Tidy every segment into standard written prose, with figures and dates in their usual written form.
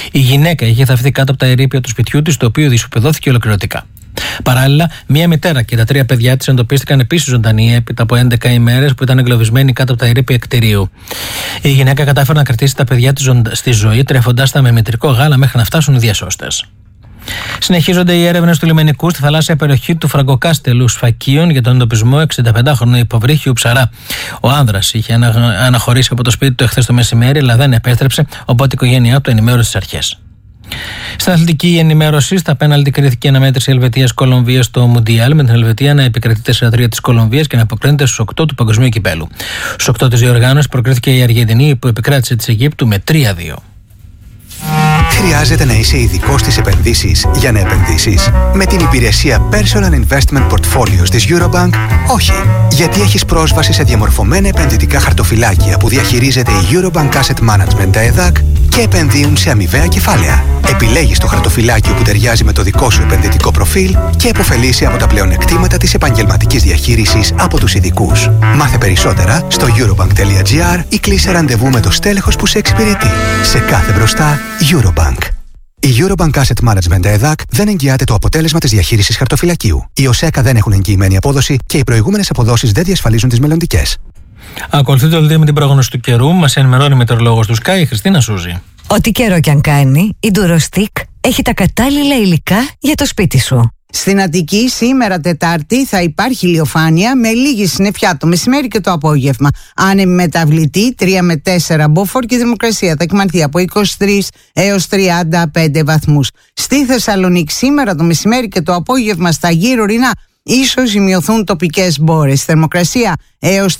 Η γυναίκα είχε θαυτεί κάτω από τα ερείπια του σπιτιού της, το οποίο ισοπεδώθηκε ολοκληρωτικά. Παράλληλα, μία μητέρα και τα 3 παιδιά της εντοπίστηκαν επίσης ζωντανοί έπειτα από 11 ημέρες που ήταν εγκλωβισμένοι κάτω από τα ερείπια κτηρίου. Η γυναίκα κατάφερε να κρατήσει τα παιδιά της στη ζωή, τρέφοντάς τα με μητρικό γάλα μέχρι να φτάσουν οι διασώστες. Συνεχίζονται οι έρευνες του λιμενικού στη θαλάσσια περιοχή του Φραγκοκάστελου Σφακίων για τον εντοπισμό 65χρονου υποβρύχιου Ψαρά. Ο άνδρας είχε αναχωρήσει από το σπίτι του εχθές το μεσημέρι, αλλά δεν επέστρεψε, οπότε η οικογένειά του ενημέρωσε τις αρχές. Στην αθλητική ενημέρωση, στα πέναλτι κρίθηκε η αναμέτρηση Ελβετίας-Κολομβίας στο Μουντιάλ, με την Ελβετία να επικρατεί 4-3 της Κολομβίας και να αποκρίνεται στους 8 του Παγκοσμίου Κυπέλου. Στους 8 της διοργάνωσης προκρίθηκε η Αργεντινή, που επικράτησε της Αιγύπτου με 3-2. Χρειάζεται να είσαι ειδικός στις επενδύσεις για να επενδύσεις? Με την υπηρεσία Personal Investment Portfolios της Eurobank, όχι. Γιατί έχεις πρόσβαση σε διαμορφωμένα επενδυτικά χαρτοφυλάκια που διαχειρίζεται η Eurobank Asset Management ΕΔΑΚ και επενδύουν σε αμοιβαία κεφάλαια. Επιλέγεις το χαρτοφυλάκιο που ταιριάζει με το δικό σου επενδυτικό προφίλ και επωφελείσαι από τα πλεονεκτήματα της επαγγελματικής διαχείρισης από τους ειδικούς. Μάθε περισσότερα στο eurobank.gr ή κλείσε ραντεβού με το στέλεχος που σε εξυπηρετεί. Σε κάθε μπροστά, Eurobank. Η Eurobank Asset Management ΕΔΑΚ δεν εγγυάται το αποτέλεσμα της διαχείρισης χαρτοφυλακίου. Οι ΟΣΕΚΑ δεν έχουν εγγυημένη απόδοση και οι προηγούμενες αποδόσεις δεν διασφαλίζουν τις μελλοντικές. Ακολουθεί το δελτίο με την πρόγνωση του καιρού. Μας ενημερώνει η μετεωρολόγος του Sky, η Χριστίνα Σούζη. Ό,τι καιρό κι αν κάνει, η Durostick έχει τα κατάλληλα υλικά για το σπίτι σου. Στην Αττική σήμερα Τετάρτη θα υπάρχει ηλιοφάνεια με λίγη συννεφιά το μεσημέρι και το απόγευμα. Άνεμη μεταβλητή 3 με 4 μποφόρ και η θερμοκρασία θα εκμανθεί από 23 έως 35 βαθμούς. Στη Θεσσαλονίκη σήμερα το μεσημέρι και το απόγευμα στα γύρω ορεινά ίσως ζημιωθούν τοπικές μπόρες. Θερμοκρασία έως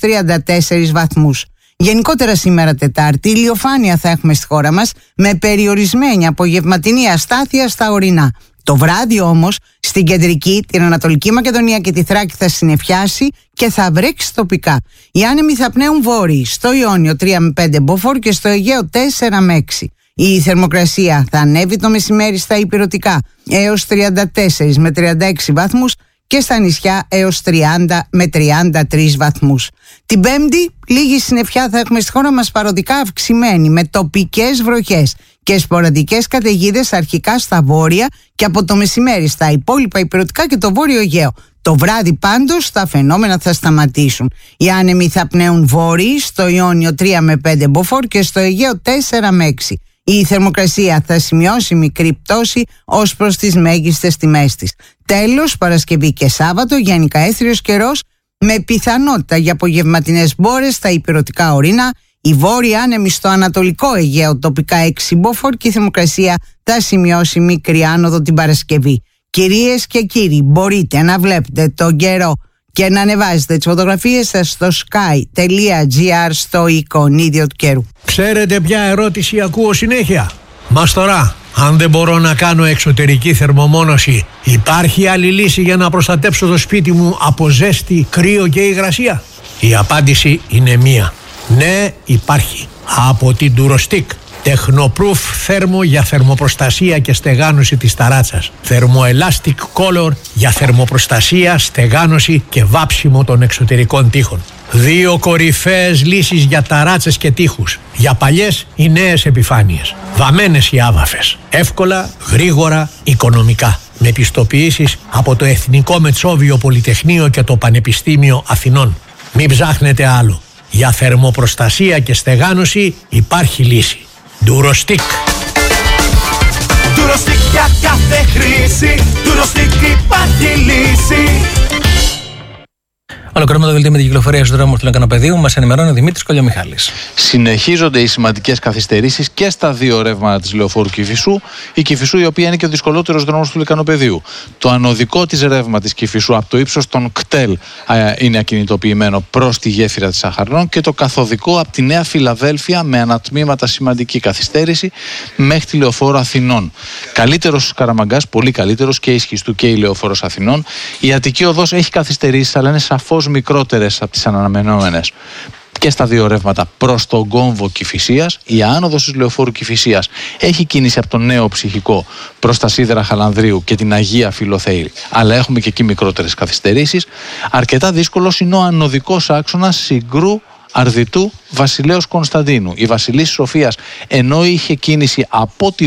34 βαθμούς. Γενικότερα σήμερα Τετάρτη ηλιοφάνεια θα έχουμε στη χώρα μας με περιορισμένη απογευματινή αστάθεια στα ορεινά. Το βράδυ όμως στην κεντρική, την Ανατολική Μακεδονία και τη Θράκη θα συννεφιάσει και θα βρέξει τοπικά. Οι άνεμοι θα πνέουν βόρειοι, στο Ιόνιο 3 με 5 μποφόρ και στο Αιγαίο 4 με 6. Η θερμοκρασία θα ανέβει το μεσημέρι στα ηπειρωτικά έως 34 με 36 βαθμούς και στα νησιά έως 30 με 33 βαθμούς. Την Πέμπτη λίγη συννεφιά θα έχουμε στη χώρα μας παροδικά αυξημένη με τοπικές βροχές και σποραδικές καταιγίδες αρχικά στα βόρεια και από το μεσημέρι στα υπόλοιπα ηπειρωτικά και το βόρειο Αιγαίο. Το βράδυ πάντως τα φαινόμενα θα σταματήσουν. Οι άνεμοι θα πνέουν βόρειοι, στο Ιόνιο 3 με 5 μποφόρ και στο Αιγαίο 4 με 6. Η θερμοκρασία θα σημειώσει μικρή πτώση ως προς τις μέγιστες τιμές της. Τέλος, Παρασκευή και Σάββατο γενικά έθριος καιρός με πιθανότητα για απογευματινές μπόρες στα ηπειρωτικά ορεινά. Η βόρεια άνεμη στο ανατολικό Αιγαίο τοπικά 6 μποφόρ και η θερμοκρασία θα σημειώσει μικρή άνοδο την Παρασκευή. Κυρίες και κύριοι, μπορείτε να βλέπετε τον καιρό και να ανεβάζετε τις φωτογραφίες σας στο sky.gr στο εικονίδιο του καιρού. Ξέρετε ποια ερώτηση ακούω συνέχεια? Μας τώρα, αν δεν μπορώ να κάνω εξωτερική θερμομόνωση, υπάρχει άλλη λύση για να προστατέψω το σπίτι μου από ζέστη, κρύο και υγρασία? Η απάντηση είναι μία. Ναι, υπάρχει. Από την Durostick. Technoproof θέρμο για θερμοπροστασία και στεγάνωση της ταράτσας. Thermoelastic Color για θερμοπροστασία, στεγάνωση και βάψιμο των εξωτερικών τοίχων. 2 κορυφαίες λύσεις για ταράτσες και τοίχους. Για παλιές ή νέες επιφάνειες. Βαμμένες οι άβαφες. Εύκολα, γρήγορα, οικονομικά. Με πιστοποιήσεις από το Εθνικό Μετσόβιο Πολυτεχνείο και το Πανεπιστήμιο Αθηνών. Μην ψάχνετε άλλο. Για θερμοπροστασία και στεγάνωση υπάρχει λύση. Durostick. Durostick για κάθε χρήση. Durostick υπάρχει λύση. Ολοκληρώνουμε το δελτίο με την κυκλοφορία στους δρόμους του Λεκανοπεδίου. Μας ενημερώνει ο Δημήτρης Κολιομιχάλης. Συνεχίζονται οι σημαντικές καθυστερήσεις και στα 2 ρεύματα της Λεωφόρου Κηφισού. Η Κηφισού, η οποία είναι και ο δυσκολότερος δρόμος του Λεκανοπεδίου. Το ανωδικό της ρεύμα της Κηφισού από το ύψος των κτέλ είναι ακινητοποιημένο προς τη γέφυρα της Σαχαρνών και το καθοδικό από τη Νέα Φιλαδέλφια με ανατμήματα σημαντική καθυστέρηση μέχρι τη Λεωφόρο Αθηνών. Καλύτερος Καραμαγκάς, πολύ καλύτερος και η Σχιστού και η Λεωφόρος Αθηνών. Η Αττική Οδός έχει καθυστερήσεις, αλλά είναι σαφώς μικρότερες από τις αναμενόμενες. Και στα 2 ρεύματα προς τον κόμβο Κηφισίας, η άνοδος της Λεωφόρου Κηφισίας έχει κίνηση από τον Νέο Ψυχικό προς τα Σίδερα Χαλανδρίου και την Αγία Φιλοθέη, αλλά έχουμε και εκεί μικρότερες καθυστερήσεις. Αρκετά δύσκολος είναι ο ανωδικός άξονας Συγκρού Αρδιτού Βασιλέως Κωνσταντίνου. Η Βασιλής Σοφίας, ενώ είχε κίνηση από τη